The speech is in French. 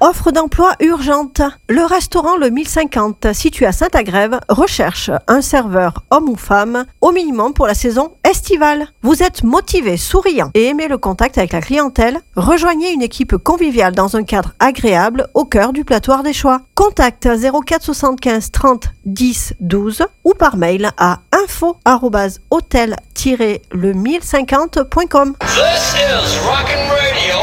Offre d'emploi urgente. Le restaurant Le 1050, situé à Saint-Agrève, recherche un serveur homme ou femme, au minimum pour la saison estivale. Vous êtes motivé, souriant et aimez le contact avec la clientèle? Rejoignez une équipe conviviale dans un cadre agréable au cœur du plateau ardéchois. Contact 04 75 30 10 12 ou par mail à info@hotel-le1050.com. This is Rock and Radio.